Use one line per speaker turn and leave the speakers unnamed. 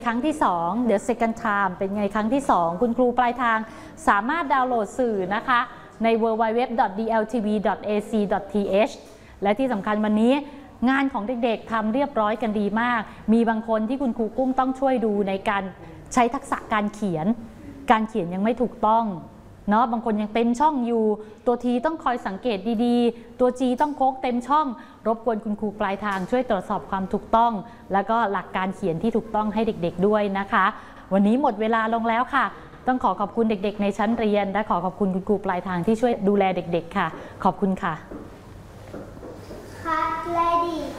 ครั้งที่2 The Second Time เป็นไงครั้งที่2คุณครูปลายทางสามารถดาวน์โหลดสื่อนะคะใน www.dltv.ac.th และที่สำคัญวันนี้งานของเด็กๆทำเรียบร้อยกันดีมากมีบางคนที่คุณครูกุ้งต้องช่วยดูในการใช้ทักษะการเขียนยังไม่ถูกต้องเนาะบางคนยังเต็มช่องอยู่ตัวทีต้องคอยสังเกตดีๆตัวจีต้องโค้งเต็มช่องรบกวนคุณครูปลายทางช่วยตรวจสอบความถูกต้องแล้วก็หลักการเขียนที่ถูกต้องให้เด็กๆด้วยนะคะวันนี้หมดเวลาลงแล้วค่ะต้องขอบคุณเด็กๆในชั้นเรียนและขอบคุณคุณครูปลายทางที่ช่วยดูแลเด็กๆค่ะขอบคุณค่ะ
Cut Lady